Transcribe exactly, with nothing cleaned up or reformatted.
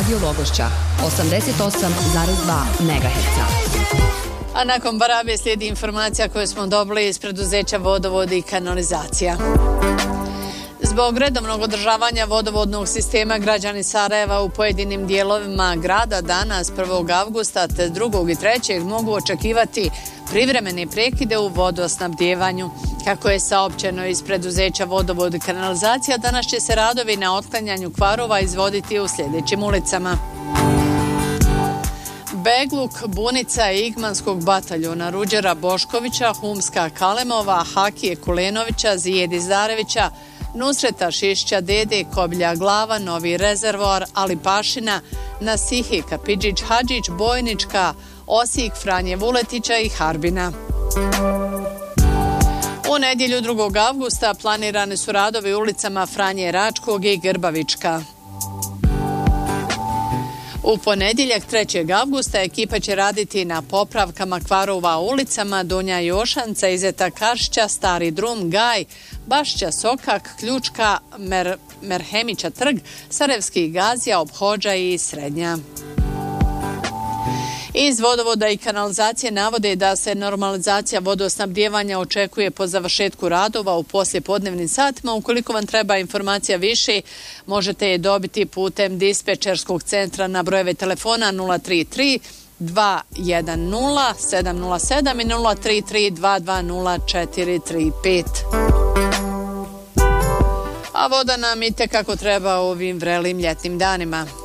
Radio Logošća, osamdeset osam zarez dva megaherca. A nakon Barabe slijedi informacija koju smo dobili iz preduzeća Vodovodi i kanalizacija. Zbog redovnog održavanja vodovodnog sistema građani Sarajeva u pojedinim dijelovima grada danas prvog avgusta te drugog i trećeg mogu očekivati privremene prekide u vodosnabdjevanju. Kako je saopćeno iz preduzeća Vodovod i kanalizacija, danas će se radovi na otklanjanju kvarova izvoditi u sljedećim ulicama: Begluk, Bunica i Igmanskog bataljuna, Ruđera Boškovića, Humska Kalemova, Hakije Kulenovića, Zijedi Zarevića, Nusreta Šišća Dede, Koblja Glava, Novi Rezervoar, Alipašina, Nasihi Kapidžić Hadžić, Bojnička, Osijek, Franje Vuletića i Harbina. U nedjelju drugog avgusta planirani su radovi ulicama Franje Račkog i Grbavička. U ponedjeljak trećeg avgusta ekipa će raditi na popravkama kvarova ulicama Dunja Jošanca, Izeta Karšća, Stari Drum, Gaj, Bašća Sokak, Ključka, Mer, Merhemića Trg, Sarajevskih Gazija, Ophođa i Srednja. Iz Vodovoda i kanalizacije navode da se normalizacija vodosnabdjevanja očekuje po završetku radova u poslijepodnevnim satima. Ukoliko vam treba informacija više, možete je dobiti putem dispečerskog centra na brojeve telefona nula tri tri dva jedan nula sedam nula sedam i nula tri tri dva dva nula četiri tri pet. A voda nam itekako treba u ovim vrelim ljetnim danima.